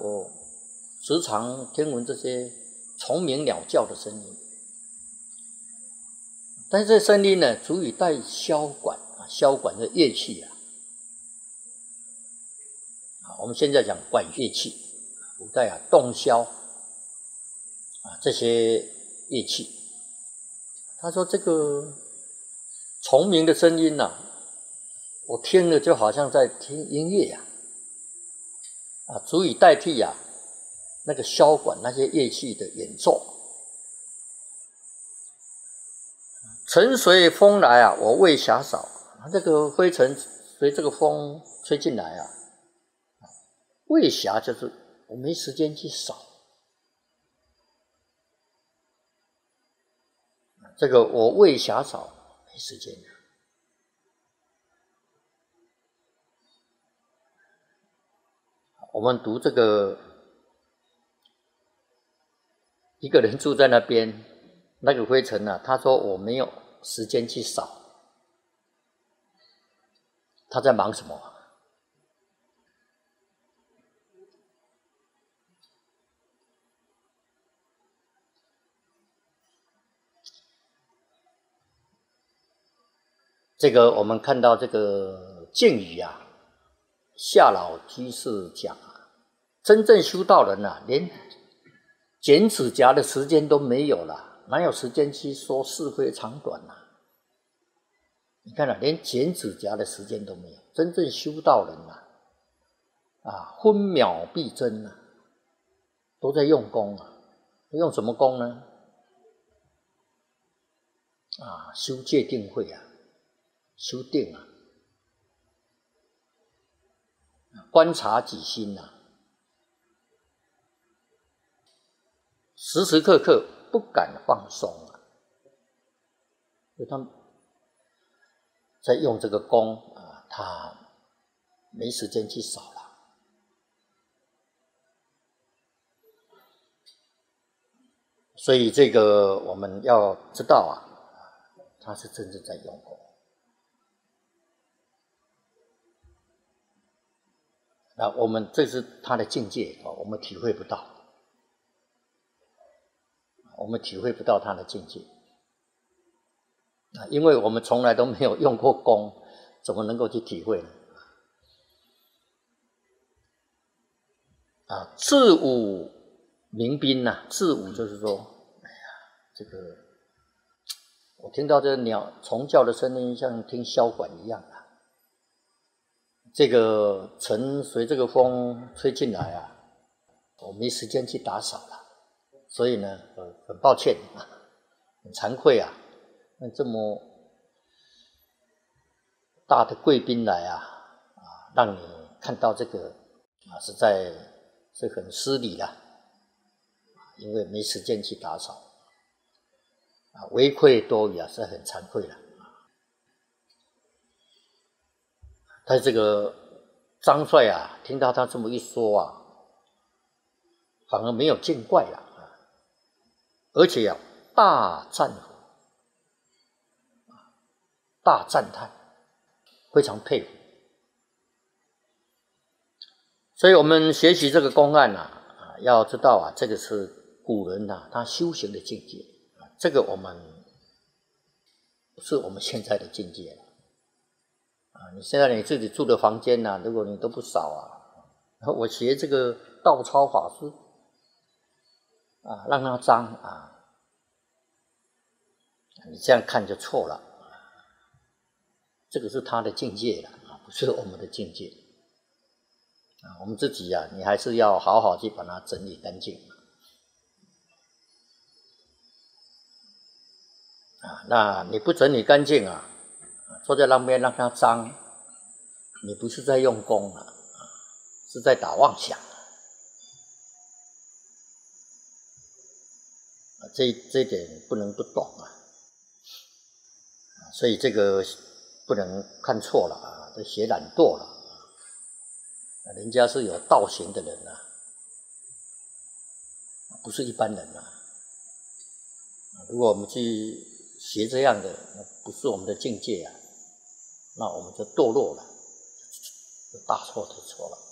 我时常听闻这些虫鸣鸟叫的声音，但是这声音呢，足以带箫管啊，箫管的乐器啊。我们现在讲管乐器，古代啊，洞箫啊这些乐器。他说这个虫鸣的声音啊，我听了就好像在听音乐啊，足以代替啊那个箫管那些乐器的演奏。尘随风来啊，我未暇扫。这个灰尘随这个风吹进来啊，未暇就是我没时间去扫。这个我未暇扫，没时间。我们读这个，一个人住在那边，那个灰尘啊，他说我没有时间去扫，他在忙什么？这个我们看到这个敬语啊，夏老居士讲啊，真正修道人啊，连剪指甲的时间都没有了，哪有时间去说是非长短啊？你看啊，连剪指甲的时间都没有。真正修道人啊，分秒必争啊，都在用功啊。用什么功呢？啊，修戒定慧啊，修定啊，观察己心啊，时时刻刻不敢放松啊。所以他们在用这个功啊，他没时间去扫了。所以这个我们要知道啊，他是真正在用功。那我们这是他的境界，我们体会不到，我们体会不到他的境界，因为我们从来都没有用过功，怎么能够去体会呢？啊，自舞鸣宾呐，自舞就是说，哎呀，这个我听到这鸟虫叫的声音，像听箫管一样啊。这个尘随这个风吹进来啊，我没时间去打扫了，所以呢，很抱歉啊，很惭愧啊，那这么大的贵宾来啊，让你看到这个啊，实在是很失礼了，因为没时间去打扫啊，为愧多余啊，是很惭愧了。但是这个张帅啊，听到他这么一说啊，反而没有见怪了啊，而且啊，大赞服，大赞叹，非常佩服。所以我们学习这个公案啊，要知道啊，这个是古人啊他修行的境界啊，这个我们不是我们现在的境界了啊。你现在你自己住的房间啊，如果你都不扫啊，我学这个道超法师啊，让它脏啊，你这样看就错了，这个是他的境界了啊，不是我们的境界啊。我们自己啊，你还是要好好去把它整理干净啊。那你不整理干净啊，坐在那边让它脏，你不是在用功啊，是在打妄想啊。这一点不能不懂啊。所以这个不能看错了啊，这学懒惰了。人家是有道行的人啊，不是一般人啊。如果我们去学这样的，不是我们的境界啊，那我们就堕落了，就大错特错了。